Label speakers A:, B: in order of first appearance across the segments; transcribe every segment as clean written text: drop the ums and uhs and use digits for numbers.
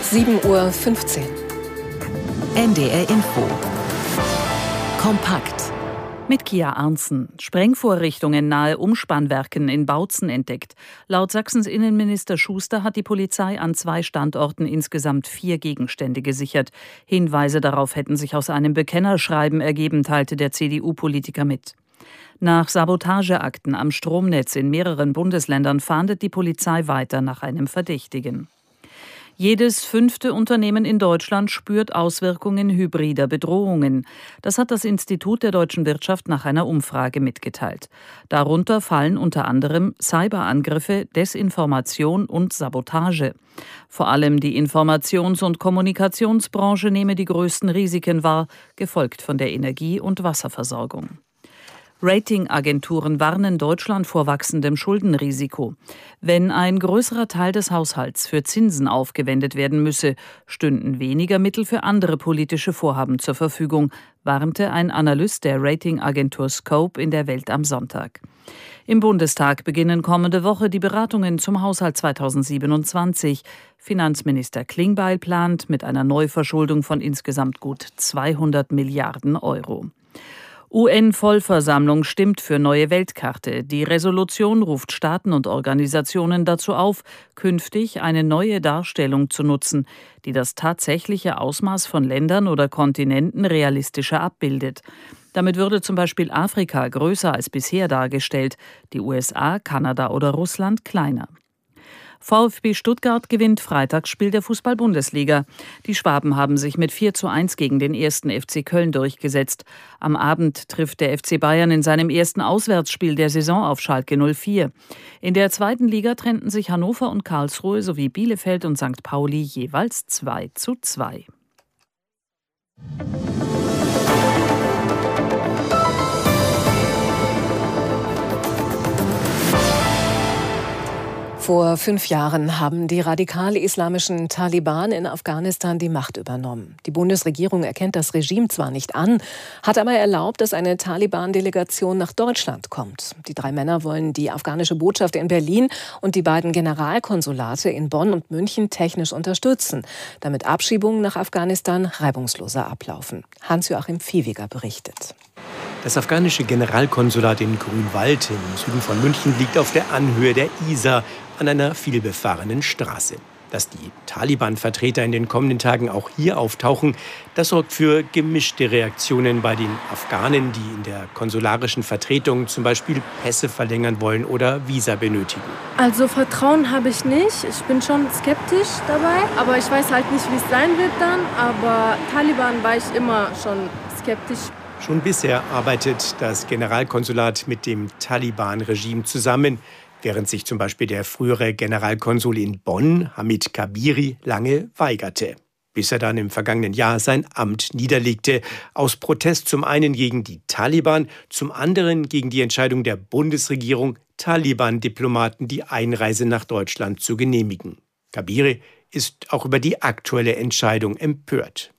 A: 7:15 Uhr.
B: NDR Info. Kompakt.
C: Mit Kia Arntzen. Sprengvorrichtungen nahe Umspannwerken in Bautzen entdeckt. Laut Sachsens Innenminister Schuster hat die Polizei an 2 Standorten insgesamt 4 Gegenstände gesichert. Hinweise darauf hätten sich aus einem Bekennerschreiben ergeben, teilte der CDU-Politiker mit. Nach Sabotageakten am Stromnetz in mehreren Bundesländern fahndet die Polizei weiter nach einem Verdächtigen. Jedes 5. Unternehmen in Deutschland spürt Auswirkungen hybrider Bedrohungen. Das hat das Institut der deutschen Wirtschaft nach einer Umfrage mitgeteilt. Darunter fallen unter anderem Cyberangriffe, Desinformation und Sabotage. Vor allem die Informations- und Kommunikationsbranche nehme die größten Risiken wahr, gefolgt von der Energie- und Wasserversorgung. Ratingagenturen warnen Deutschland vor wachsendem Schuldenrisiko. Wenn ein größerer Teil des Haushalts für Zinsen aufgewendet werden müsse, stünden weniger Mittel für andere politische Vorhaben zur Verfügung, warnte ein Analyst der Ratingagentur Scope in der Welt am Sonntag. Im Bundestag beginnen kommende Woche die Beratungen zum Haushalt 2027. Finanzminister Klingbeil plant mit einer Neuverschuldung von insgesamt gut 200 Milliarden Euro. UN-Vollversammlung stimmt für neue Weltkarte. Die Resolution ruft Staaten und Organisationen dazu auf, künftig eine neue Darstellung zu nutzen, die das tatsächliche Ausmaß von Ländern oder Kontinenten realistischer abbildet. Damit würde zum Beispiel Afrika größer als bisher dargestellt, die USA, Kanada oder Russland kleiner. VfB Stuttgart gewinnt Freitagsspiel der Fußball-Bundesliga. Die Schwaben haben sich mit 4:1 gegen den 1. FC Köln durchgesetzt. Am Abend trifft der FC Bayern in seinem ersten Auswärtsspiel der Saison auf Schalke 04. In der 2. Liga trennten sich Hannover und Karlsruhe sowie Bielefeld und St. Pauli jeweils 2:2.
A: Vor 5 Jahren haben die radikal-islamischen Taliban in Afghanistan die Macht übernommen. Die Bundesregierung erkennt das Regime zwar nicht an, hat aber erlaubt, dass eine Taliban-Delegation nach Deutschland kommt. Die 3 Männer wollen die afghanische Botschaft in Berlin und die beiden Generalkonsulate in Bonn und München technisch unterstützen, damit Abschiebungen nach Afghanistan reibungsloser ablaufen. Hans-Joachim Viehweger berichtet.
D: Das afghanische Generalkonsulat in Grünwald im Süden von München liegt auf der Anhöhe der Isar an einer vielbefahrenen Straße. Dass die Taliban-Vertreter in den kommenden Tagen auch hier auftauchen, das sorgt für gemischte Reaktionen bei den Afghanen, die in der konsularischen Vertretung zum Beispiel Pässe verlängern wollen oder Visa benötigen.
E: Also Vertrauen habe ich nicht. Ich bin schon skeptisch dabei, aber ich weiß halt nicht, wie es sein wird dann. Aber Taliban war ich immer schon skeptisch.
D: Schon bisher arbeitet das Generalkonsulat mit dem Taliban-Regime zusammen, während sich zum Beispiel der frühere Generalkonsul in Bonn, Hamid Kabiri, lange weigerte. Bis er dann im vergangenen Jahr sein Amt niederlegte, aus Protest zum einen gegen die Taliban, zum anderen gegen die Entscheidung der Bundesregierung, Taliban-Diplomaten die Einreise nach Deutschland zu genehmigen. Kabiri ist auch über die aktuelle Entscheidung empört.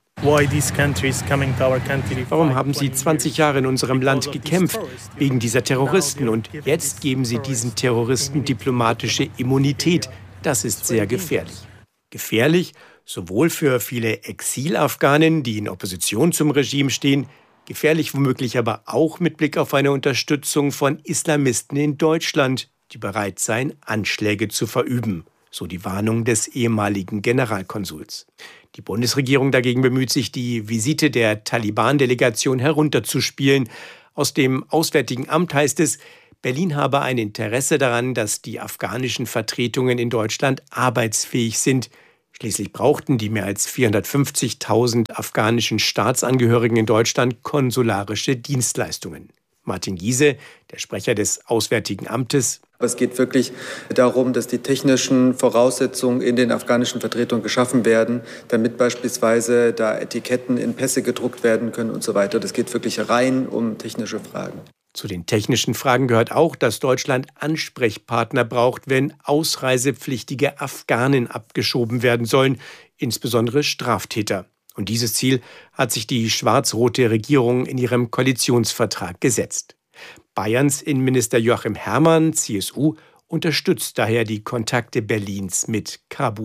D: Warum haben Sie 20 Jahre in unserem Land gekämpft wegen dieser Terroristen und jetzt geben Sie diesen Terroristen diplomatische Immunität? Das ist sehr gefährlich. Gefährlich sowohl für viele Exil-Afghanen, die in Opposition zum Regime stehen, gefährlich womöglich aber auch mit Blick auf eine Unterstützung von Islamisten in Deutschland, die bereit seien, Anschläge zu verüben, so die Warnung des ehemaligen Generalkonsuls. Die Bundesregierung dagegen bemüht sich, die Visite der Taliban-Delegation herunterzuspielen. Aus dem Auswärtigen Amt heißt es, Berlin habe ein Interesse daran, dass die afghanischen Vertretungen in Deutschland arbeitsfähig sind. Schließlich brauchten die mehr als 450.000 afghanischen Staatsangehörigen in Deutschland konsularische Dienstleistungen. Martin Giese, der Sprecher des Auswärtigen Amtes.
F: Es geht wirklich darum, dass die technischen Voraussetzungen in den afghanischen Vertretungen geschaffen werden, damit beispielsweise da Etiketten in Pässe gedruckt werden können und so weiter. Das geht wirklich rein um technische Fragen.
D: Zu den technischen Fragen gehört auch, dass Deutschland Ansprechpartner braucht, wenn ausreisepflichtige Afghanen abgeschoben werden sollen, insbesondere Straftäter. Und dieses Ziel hat sich die schwarz-rote Regierung in ihrem Koalitionsvertrag gesetzt. Bayerns Innenminister Joachim Herrmann, CSU, unterstützt daher die Kontakte Berlins mit Kabul.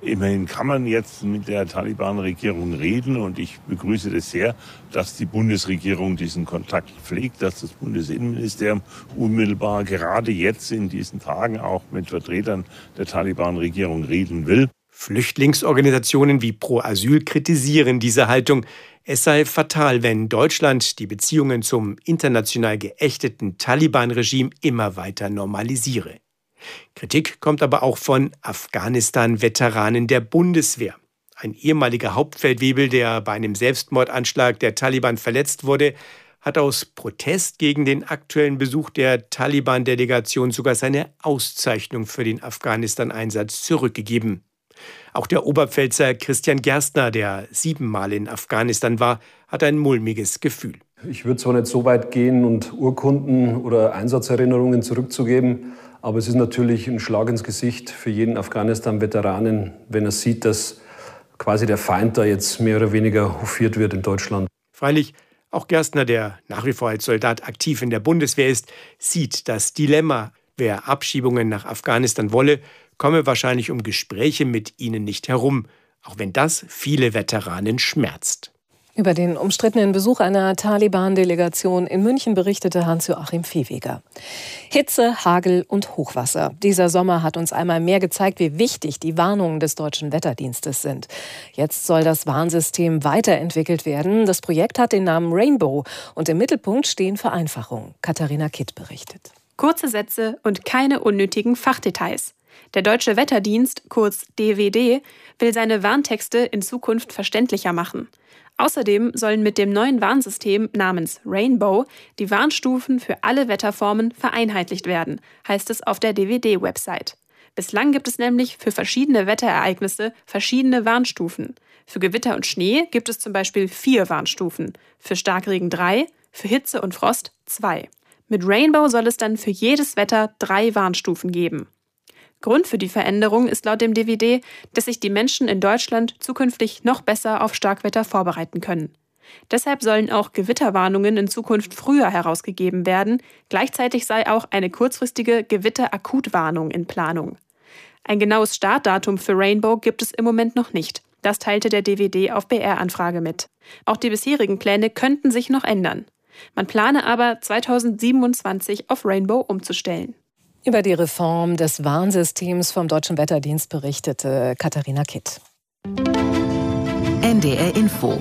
G: Immerhin kann man jetzt mit der Taliban-Regierung reden und ich begrüße das sehr, dass die Bundesregierung diesen Kontakt pflegt, dass das Bundesinnenministerium unmittelbar gerade jetzt in diesen Tagen auch mit Vertretern der Taliban-Regierung reden will.
D: Flüchtlingsorganisationen wie Pro Asyl kritisieren diese Haltung. Es sei fatal, wenn Deutschland die Beziehungen zum international geächteten Taliban-Regime immer weiter normalisiere. Kritik kommt aber auch von Afghanistan-Veteranen der Bundeswehr. Ein ehemaliger Hauptfeldwebel, der bei einem Selbstmordanschlag der Taliban verletzt wurde, hat aus Protest gegen den aktuellen Besuch der Taliban-Delegation sogar seine Auszeichnung für den Afghanistan-Einsatz zurückgegeben. Auch der Oberpfälzer Christian Gerstner, der 7-mal in Afghanistan war, hat ein mulmiges Gefühl.
H: Ich würde zwar nicht so weit gehen und Urkunden oder Einsatzerinnerungen zurückzugeben, aber es ist natürlich ein Schlag ins Gesicht für jeden Afghanistan-Veteranen, wenn er sieht, dass quasi der Feind da jetzt mehr oder weniger hofiert wird in Deutschland.
D: Freilich, auch Gerstner, der nach wie vor als Soldat aktiv in der Bundeswehr ist, sieht das Dilemma. Wer Abschiebungen nach Afghanistan wolle, komme wahrscheinlich um Gespräche mit ihnen nicht herum, auch wenn das viele Veteranen schmerzt.
A: Über den umstrittenen Besuch einer Taliban-Delegation in München berichtete Hans-Joachim Viehweger. Hitze, Hagel und Hochwasser. Dieser Sommer hat uns einmal mehr gezeigt, wie wichtig die Warnungen des Deutschen Wetterdienstes sind. Jetzt soll das Warnsystem weiterentwickelt werden. Das Projekt hat den Namen Rainbow und im Mittelpunkt stehen Vereinfachungen. Katharina Kitt berichtet.
I: Kurze Sätze und keine unnötigen Fachdetails. Der Deutsche Wetterdienst, kurz DWD, will seine Warntexte in Zukunft verständlicher machen. Außerdem sollen mit dem neuen Warnsystem namens Rainbow die Warnstufen für alle Wetterformen vereinheitlicht werden, heißt es auf der DWD-Website. Bislang gibt es nämlich für verschiedene Wetterereignisse verschiedene Warnstufen. Für Gewitter und Schnee gibt es zum Beispiel 4 Warnstufen, für Starkregen 3, für Hitze und Frost 2. Mit Rainbow soll es dann für jedes Wetter 3 Warnstufen geben. Grund für die Veränderung ist laut dem DWD, dass sich die Menschen in Deutschland zukünftig noch besser auf Starkwetter vorbereiten können. Deshalb sollen auch Gewitterwarnungen in Zukunft früher herausgegeben werden. Gleichzeitig sei auch eine kurzfristige Gewitterakutwarnung in Planung. Ein genaues Startdatum für Rainbow gibt es im Moment noch nicht. Das teilte der DWD auf BR-Anfrage mit. Auch die bisherigen Pläne könnten sich noch ändern. Man plane aber, 2027 auf Rainbow umzustellen.
A: Über die Reform des Warnsystems vom Deutschen Wetterdienst berichtete Katharina Kitt.
B: NDR Info.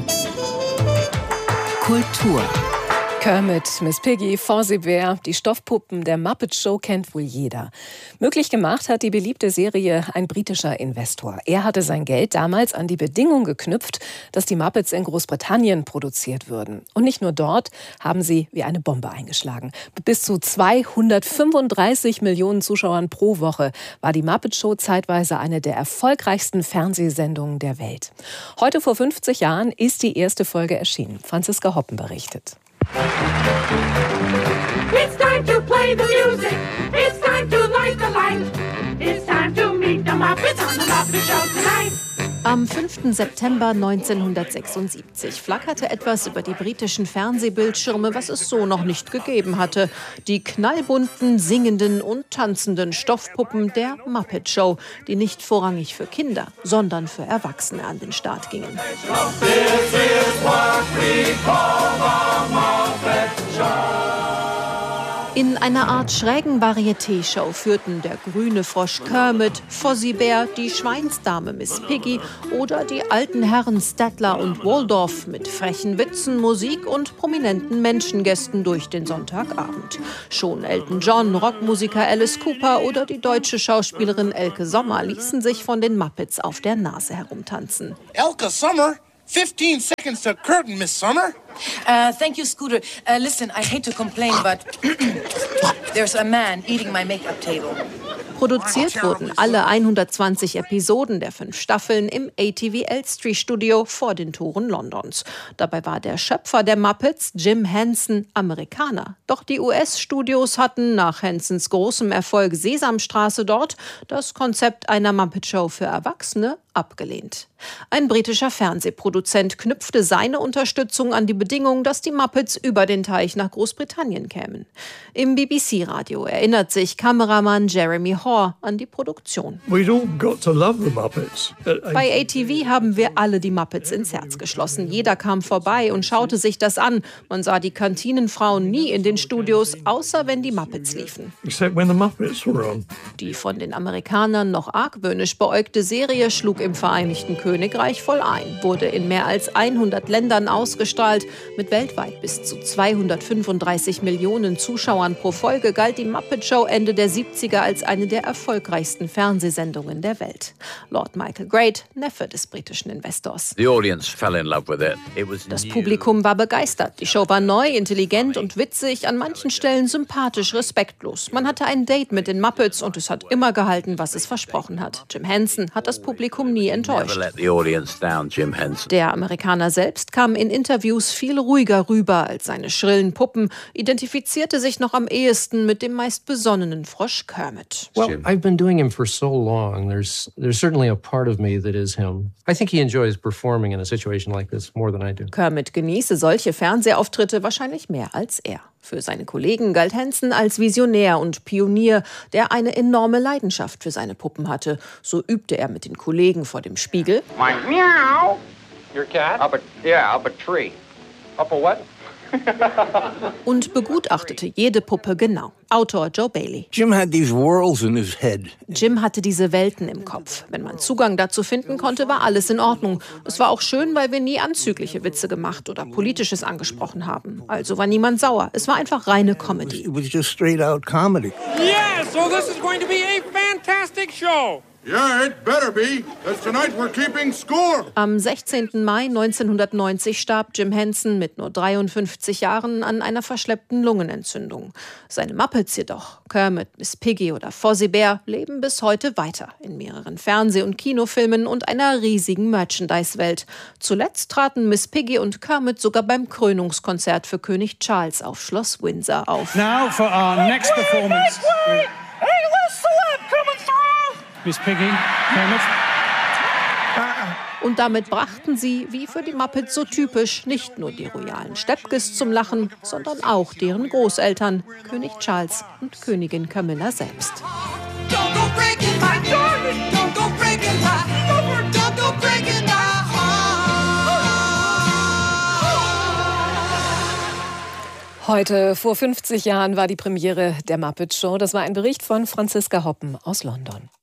B: Kultur.
A: Kermit, Miss Piggy, Fozzie Bear, die Stoffpuppen der Muppet Show kennt wohl jeder. Möglich gemacht hat die beliebte Serie ein britischer Investor. Er hatte sein Geld damals an die Bedingung geknüpft, dass die Muppets in Großbritannien produziert würden. Und nicht nur dort haben sie wie eine Bombe eingeschlagen. Mit bis zu 235 Millionen Zuschauern pro Woche war die Muppet Show zeitweise eine der erfolgreichsten Fernsehsendungen der Welt. Heute vor 50 Jahren ist die erste Folge erschienen. Franziska Hoppen berichtet.
J: It's time to play the music. It's time to light the light. It's time to meet the Muppets on the Muppet Show tonight.
K: Am 5. September 1976 flackerte etwas über die britischen Fernsehbildschirme, was es so noch nicht gegeben hatte. Die knallbunten, singenden und tanzenden Stoffpuppen der Muppet Show, die nicht vorrangig für Kinder, sondern für Erwachsene an den Start gingen. This is what we call the Muppet Show. In einer Art schrägen Varieté-Show führten der grüne Frosch Kermit, Fozzie Bear, die Schweinsdame Miss Piggy oder die alten Herren Statler und Waldorf mit frechen Witzen, Musik und prominenten Menschengästen durch den Sonntagabend. Schon Elton John, Rockmusiker Alice Cooper oder die deutsche Schauspielerin Elke Sommer ließen sich von den Muppets auf der Nase herumtanzen.
L: Elke Sommer? 15 seconds to curtain, Miss Summer.
M: Thank you, Scooter. Listen, I hate to complain, but there's a man eating my makeup table.
K: Produziert wurden alle 120 Episoden der 5 Staffeln im ATV Elstree Studio vor den Toren Londons. Dabei war der Schöpfer der Muppets, Jim Henson, Amerikaner. Doch die US-Studios hatten nach Hensons großem Erfolg Sesamstraße dort das Konzept einer Muppet Show für Erwachsene abgelehnt. Ein britischer Fernsehproduzent knüpfte seine Unterstützung an die Bedingung, dass die Muppets über den Teich nach Großbritannien kämen. Im BBC-Radio erinnert sich Kameramann Jeremy Hoare an die Produktion. Bei ATV haben wir alle die Muppets ins Herz geschlossen. Jeder kam vorbei und schaute sich das an. Man sah die Kantinenfrauen nie in den Studios, außer wenn die Muppets liefen. Die von den Amerikanern noch argwöhnisch beäugte Serie schlug im Vereinigten Königreich voll ein, wurde in mehr als 100 Ländern ausgestrahlt. Mit weltweit bis zu 235 Millionen Zuschauern pro Folge galt die Muppet Show Ende der 70er als eine der erfolgreichsten Fernsehsendungen der Welt. Lord Michael Great, Neffe des britischen Investors. Das Publikum war begeistert. Die Show war neu, intelligent und witzig, an manchen Stellen sympathisch, respektlos. Man hatte ein Date mit den Muppets und es hat immer gehalten, was es versprochen hat. Jim Henson hat das Publikum nie enttäuscht. Der Amerikaner selbst kam in Interviews viel ruhiger rüber als seine schrillen Puppen, identifizierte sich noch am ehesten mit dem meist besonnenen Frosch Kermit.
N: Well, I've been doing him for so long. There's certainly a part of me that is him. I think he enjoys performing in a situation like this more than I do.
K: Kermit genieße solche Fernsehauftritte wahrscheinlich mehr als er. Für seine Kollegen galt Henson als Visionär und Pionier, der eine enorme Leidenschaft für seine Puppen hatte. So übte er mit den Kollegen vor dem Spiegel.
O: Meow. Your cat? Up a tree. Up a what?
K: Und begutachtete jede Puppe genau. Autor Joe Bailey.
P: Jim had these worlds in his head.
K: Jim hatte diese Welten im Kopf. Wenn man Zugang dazu finden konnte, war alles in Ordnung. Es war auch schön, weil wir nie anzügliche Witze gemacht oder Politisches angesprochen haben. Also war niemand sauer. Es war einfach reine Comedy.
P: It was just straight out comedy.
J: Yeah, so this is going to be a fantastic show.
L: Yeah, it better be, because tonight we're keeping score.
K: Am 16. Mai 1990 starb Jim Henson mit nur 53 Jahren an einer verschleppten Lungenentzündung. Seine Muppets jedoch, Kermit, Miss Piggy oder Fozzie Bear, leben bis heute weiter in mehreren Fernseh- und Kinofilmen und einer riesigen Merchandise-Welt. Zuletzt traten Miss Piggy und Kermit sogar beim Krönungskonzert für König Charles auf Schloss Windsor auf.
Q: Now for our next performance.
J: Hey, where's Celeb coming through?
Q: Miss Piggy, Kermit.
K: Und damit brachten sie, wie für die Muppets so typisch, nicht nur die royalen Steppkes zum Lachen, sondern auch deren Großeltern, König Charles und Königin Camilla selbst.
A: Heute vor 50 Jahren war die Premiere der Muppet Show. Das war ein Bericht von Franziska Hoppen aus London.